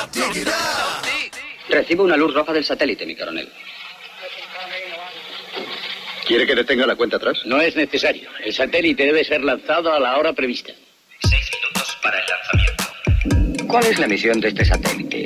Recibo una luz roja del satélite, mi coronel. ¿Quiere que detenga la cuenta atrás? No es necesario. El satélite debe ser lanzado a la hora prevista. 6 minutos para el lanzamiento. ¿Cuál es la misión de este satélite?